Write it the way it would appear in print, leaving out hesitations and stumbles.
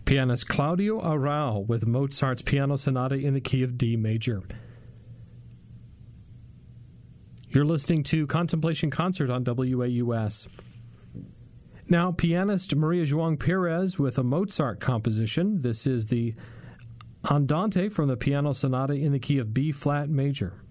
Pianist Claudio Arrau with Mozart's Piano Sonata in the key of D major. You're listening to Contemplation Concert on WAUS. Now, pianist Maria João Pires with a Mozart composition. This is the Andante from the Piano Sonata in the key of B flat major.